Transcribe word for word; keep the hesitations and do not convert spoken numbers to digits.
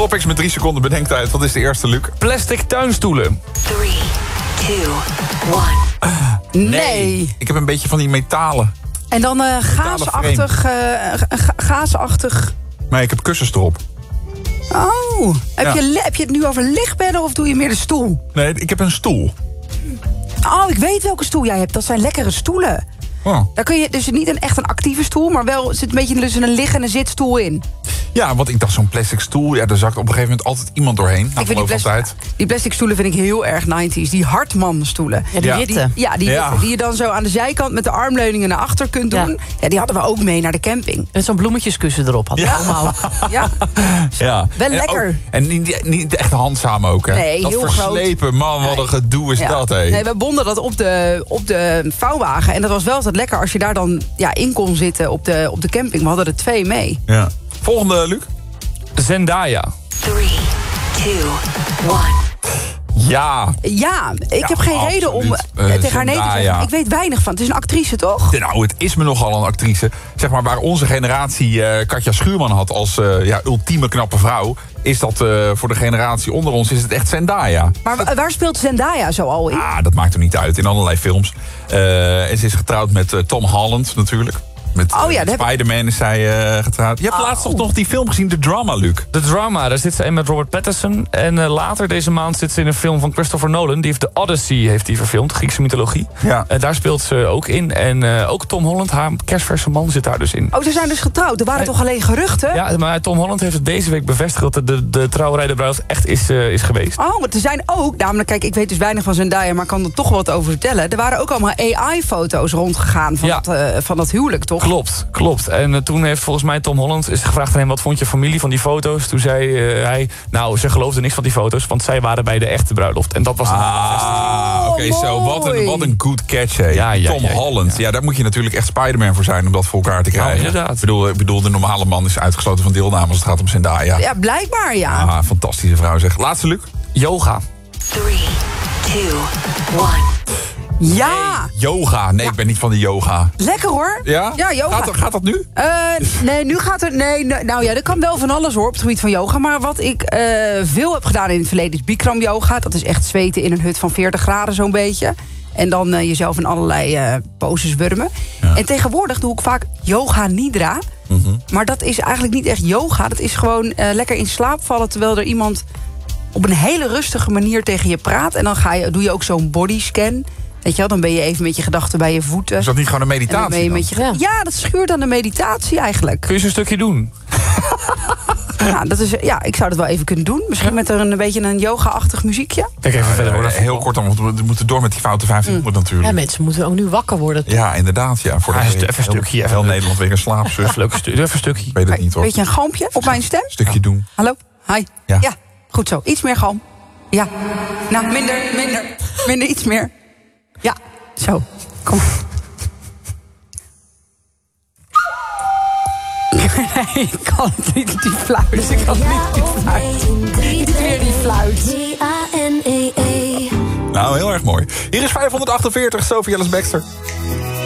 Topics met drie seconden bedenktijd. Wat is de eerste, Luc? Plastic tuinstoelen. Three, two, one. Nee. Nee. Ik heb een beetje van die metalen. En dan uh, gaasachtig... Uh, ga- gaasachtig... Maar ik heb kussens erop. Oh, heb, Ja. je, heb je het nu over lichtbedden of doe je meer de stoel? Nee, ik heb een stoel. Oh, ik weet welke stoel jij hebt. Dat zijn lekkere stoelen. Oh. Daar kun je dus niet een, echt een actieve stoel... maar wel zit een beetje tussen een liggende zitstoel in. Ja, want ik dacht zo'n plastic stoel... ja, daar zakt op een gegeven moment altijd iemand doorheen. Na Ik vind die, verloop van plastic, tijd. die plastic stoelen vind ik heel erg negentiger. Die Hartman-stoelen. Ja, die Ja. ritten. Ja, die, Ja. die je dan zo aan de zijkant met de armleuningen naar achter kunt doen. Ja, Ja. die hadden we ook mee naar de camping. Met zo'n bloemetjeskussen erop. Had Ja. allemaal. Ja, Ja. Wel En lekker. ook- En niet, niet echt handzaam ook, hè? Nee, dat heel verslepen, man, wat een gedoe is ja. dat, hé. Nee, we bonden dat op de, op de vouwwagen. En dat was wel altijd lekker als je daar dan ja, in kon zitten op de, op de camping. We hadden er twee mee. Ja. Volgende, Luc. Zendaya. Three, two, one. Ja. Ja, ik Ja, heb geen reden om absoluut. eh, Eh, tegen haar nee te Zendaya. zeggen. Ik weet weinig van. Het is een actrice, toch? Nou, het is me nogal een actrice. Zeg maar, waar onze generatie eh, Katja Schuurman had als eh, ja, ultieme knappe vrouw... is dat eh, voor de generatie onder ons is het echt Zendaya. Maar wa- waar speelt Zendaya zo al in? Ah, dat maakt er niet uit. In allerlei films. Eh, en ze is getrouwd met eh, Tom Holland natuurlijk. Met Oh ja, uh, dat heb ik- Spider-Man is zij eh, getrouwd. Je hebt Oh. laatst toch nog die film gezien, The Drama, Luc? De Drama, daar zit ze in met Robert Pattinson. En uh, later deze maand zit ze in een film van Christopher Nolan. Die heeft de Odyssey heeft die verfilmd, Griekse mythologie. Ja. Uh, daar speelt ze ook in. En uh, ook Tom Holland, haar kerstverse man, zit daar dus in. Oh, ze zijn dus getrouwd. Er waren Nee. toch alleen geruchten? Ja, maar Tom Holland heeft het deze week bevestigd... dat de, de, de trouwerij de bruiloft echt is, uh, is geweest. Oh, maar er zijn ook, namelijk, kijk, ik weet dus weinig van Zendaya, maar ik kan er toch wat over vertellen. Er waren ook allemaal A I-foto's rondgegaan van, Ja. dat, uh, van dat huwelijk, toch? Klopt, klopt. En uh, toen heeft volgens mij Tom Holland is gevraagd aan hem... wat vond je familie van die foto's? Toen zei uh, hij, nou, ze geloofden niks van die foto's... want zij waren bij de echte bruiloft. En dat was... Ah, oké, Oh, zo. Wat een, mooi. wat een good catch, hè. Ja, ja, Tom ja, ja, Holland. Ja. ja. daar moet je natuurlijk echt Spider-Man voor zijn... om dat voor elkaar te krijgen. inderdaad. Ik bedoel, ik bedoel, de normale man is uitgesloten van deelname... als het gaat om Zendaya. Ja, blijkbaar, ja. Ah, fantastische vrouw, zeg. Laatste, Luc. Yoga. Three, two, one. Ja, Yoga. Nee, ik ben niet van de yoga. lekker hoor. Ja? Ja, yoga. Gaat, dat- gaat dat nu? Eh, nee, nu gaat er... Nee, nee, nou ja, er kan wel van alles hoor op het gebied van yoga. Maar wat ik eh, veel heb gedaan in het verleden is Bikram yoga. Dat is echt zweten in een hut van veertig graden zo'n beetje. En dan eh, jezelf in allerlei eh, poses wurmen. Ja. En tegenwoordig doe ik vaak yoga nidra. Mhm. Maar dat is eigenlijk niet echt yoga. Dat is gewoon eh, lekker in slaap vallen terwijl er iemand op een hele rustige manier tegen je praat. En dan ga je, doe je ook zo'n bodyscan. Weet je wel, dan ben je even met je gedachten bij je voeten. Is dat niet gewoon een En dan ben meditatie je dan? met je, Ja. ja, dat schuurt aan de meditatie eigenlijk. Kun je zo'n stukje doen? Ja, dat is, ja, ik zou dat wel even kunnen doen. Misschien met er een beetje een yoga-achtig muziekje. Kijk even verder. Eh, hoor. heel kort, dan want we moeten door met die foute vijftienhonderd Mm. natuurlijk. Ja, mensen moeten ook nu wakker worden. Ja, inderdaad. Ja, voor Ah, de even een stukje, even Heel leuk. Nederland weer een slaapzus. Even leuk stu- even een stukje. Ik weet het niet hoor. Weet je, een galmpje op mijn stem? Stukje doen. Hallo? Hi. Ja. Ja, goed zo. Iets meer galm. Ja. Nou, minder, minder. Minder, iets meer. Ja, zo. Kom. Nee, ik kan het niet, die fluit. Dus ik kan niet die fluit. Niet meer die fluit. D A N E E. Nou, heel erg mooi. Hier is vijfhonderdachtenveertig, Sophie Ellis Baxter.